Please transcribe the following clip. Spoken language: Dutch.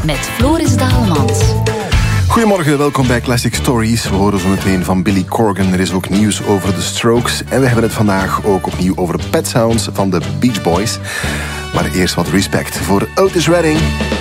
met Floris Daalmans. Goedemorgen, welkom bij Classic Stories. We horen zo meteen van Billy Corgan. Er is ook nieuws over de Strokes. En we hebben het vandaag ook opnieuw over Pet Sounds van de Beach Boys. Maar eerst wat respect voor Otis Redding.